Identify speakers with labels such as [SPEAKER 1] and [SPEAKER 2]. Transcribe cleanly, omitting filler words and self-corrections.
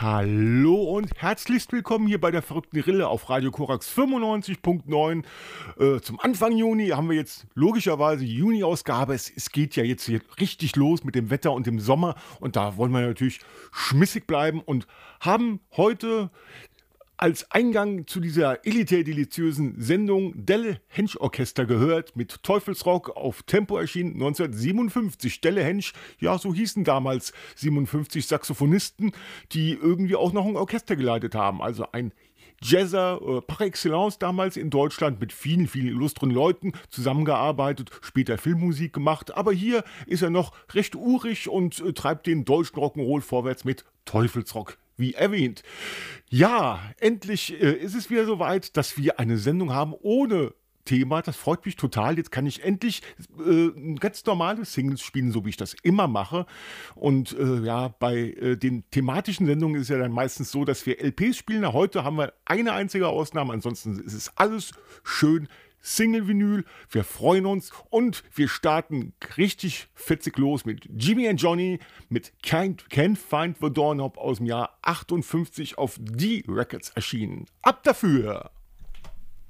[SPEAKER 1] Hallo und herzlichst willkommen hier bei der verrückten Rille auf Radio Korax 95.9. Zum Anfang Juni haben wir jetzt logischerweise die Juni-Ausgabe. Es geht ja jetzt hier richtig los mit dem Wetter und dem Sommer und da wollen wir natürlich schmissig bleiben und haben heute als Eingang zu dieser elitär-deliziösen Sendung Delle Hensch Orchester gehört, mit Teufelsrock auf Tempo erschienen 1957. Delle Hensch, ja, so hießen damals 57 Saxophonisten, die irgendwie auch noch ein Orchester geleitet haben. Also ein Jazzer par excellence damals in Deutschland, mit vielen, vielen illustren Leuten zusammengearbeitet, später Filmmusik gemacht. Aber hier ist er noch recht urig und treibt den deutschen Rock'n'Roll vorwärts mit Teufelsrock, wie erwähnt. Ja, endlich ist es wieder soweit, dass wir eine Sendung haben ohne Thema. Das freut mich total. Jetzt kann ich endlich ein ganz normales Singles spielen, so wie ich das immer mache. Und ja, bei den thematischen Sendungen ist es ja dann meistens so, dass wir LPs spielen. Na, heute haben wir eine einzige Ausnahme. Ansonsten ist es alles schön Single-Vinyl. Wir freuen uns und wir starten richtig fetzig los mit Jimmy and Johnny mit Can't Find the Doorknob aus dem Jahr 58 auf D Records erschienen. Ab dafür!